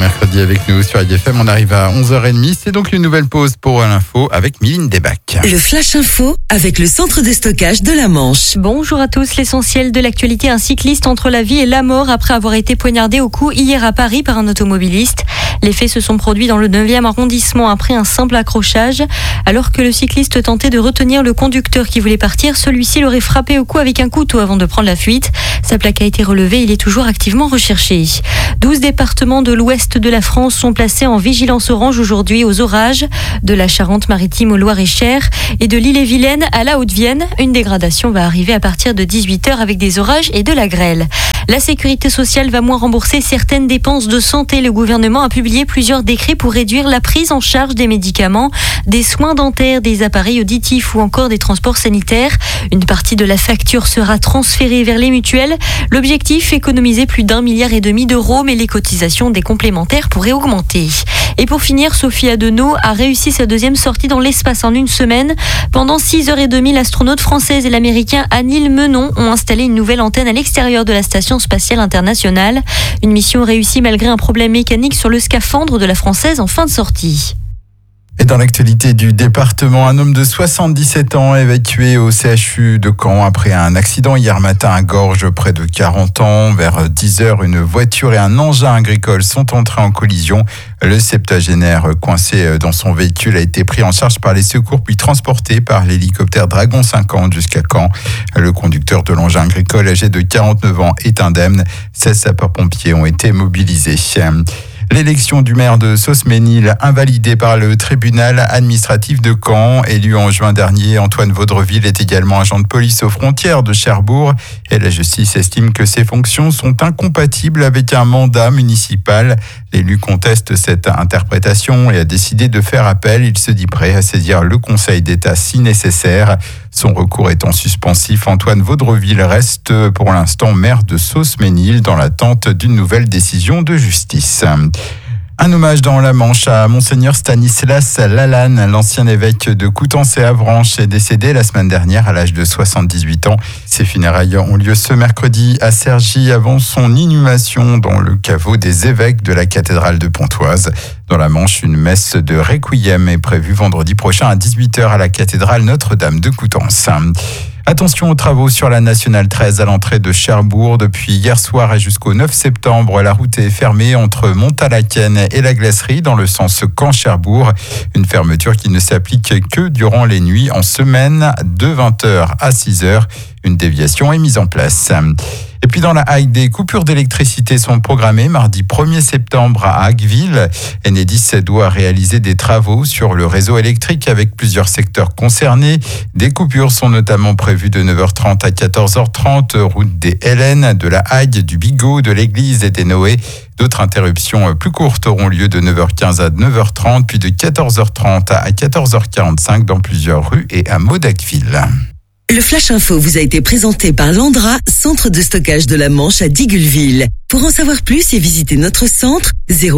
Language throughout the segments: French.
mercredi avec nous sur IFM. On arrive à 11h30. C'est donc une nouvelle pause pour l'info avec Mylène Debac. Le Flash Info avec le centre de stockage de la Manche. Bonjour à tous. L'essentiel de l'actualité, un cycliste entre la vie et la mort après avoir été poignardé au cou hier à Paris par un automobiliste. Les faits se sont produits dans le 9e arrondissement après un simple accrochage. Alors que le cycliste tentait de retenir le conducteur qui voulait partir, celui-ci l'aurait frappé au cou avec un couteau avant de prendre la fuite. Sa plaque a été relevée, il est toujours activement recherché. 12 départements de l'ouest de la France sont placés en vigilance orange aujourd'hui aux orages, de la Charente-Maritime au Loir-et-Cher et de l'Ille-et-Vilaine à la Haute-Vienne. Une dégradation va arriver à partir de 18h avec des orages et de la grêle. La sécurité sociale va moins rembourser certaines dépenses de santé. Le gouvernement a publié plusieurs décrets pour réduire la prise en charge des médicaments, des soins dentaires, des appareils auditifs ou encore des transports sanitaires. Une partie de la facture sera transférée vers les mutuelles. L'objectif, économiser plus d'1,5 milliard d'euros, mais les cotisations des complémentaires pourraient augmenter. Et pour finir, Sophie Adenau a réussi sa deuxième sortie dans l'espace en une semaine. Pendant 6h30, l'astronaute française et l'américain Anil Menon ont installé une nouvelle antenne à l'extérieur de la Station spatiale internationale. Une mission réussie malgré un problème mécanique sur le scaphandre de la Française en fin de sortie. Et dans l'actualité du département, un homme de 77 ans évacué au CHU de Caen après un accident hier matin à Gorges, près de 40 ans. Vers 10h, une voiture et un engin agricole sont entrés en collision. Le septuagénaire coincé dans son véhicule a été pris en charge par les secours puis transporté par l'hélicoptère Dragon 50 jusqu'à Caen. Le conducteur de l'engin agricole, âgé de 49 ans, est indemne. 16 sapeurs-pompiers ont été mobilisés. L'élection du maire de Sauce-Ménil, invalidée par le tribunal administratif de Caen. Élu en juin dernier, Antoine Vaudreville est également agent de police aux frontières de Cherbourg. Et la justice estime que ses fonctions sont incompatibles avec un mandat municipal. L'élu conteste cette interprétation et a décidé de faire appel. Il se dit prêt à saisir le Conseil d'État si nécessaire. Son recours étant suspensif, Antoine Vaudreville reste pour l'instant maire de Sauce-Ménil dans l'attente d'une nouvelle décision de justice. Un hommage dans la Manche à Monseigneur Stanislas Lalanne, l'ancien évêque de Coutances et Avranches, est décédé la semaine dernière à l'âge de 78 ans. Ses funérailles ont lieu ce mercredi à Cergy avant son inhumation dans le caveau des évêques de la cathédrale de Pontoise. Dans la Manche, une messe de requiem est prévue vendredi prochain à 18h à la cathédrale Notre-Dame de Coutances. Attention aux travaux sur la Nationale 13 à l'entrée de Cherbourg. Depuis hier soir et jusqu'au 9 septembre, la route est fermée entre Montalaken et la Glacerie dans le sens Caen-Cherbourg. Une fermeture qui ne s'applique que durant les nuits en semaine de 20h à 6h. Une déviation est mise en place. Et puis dans la Hague, des coupures d'électricité sont programmées mardi 1er septembre à Hagueville. Enedis doit réaliser des travaux sur le réseau électrique avec plusieurs secteurs concernés. Des coupures sont notamment prévues de 9h30 à 14h30, route des Hélènes, de la Hague, du Bigot, de l'église et des Noé. D'autres interruptions plus courtes auront lieu de 9h15 à 9h30, puis de 14h30 à 14h45 dans plusieurs rues et hameaux d'Hagueville. Le Flash Info vous a été présenté par Landra, centre de stockage de la Manche à Digueulville. Pour en savoir plus et visiter notre centre,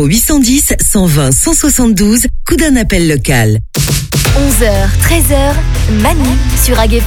0810 120 172, coup d'un appel local. 11h, 13h, Manu sur AG.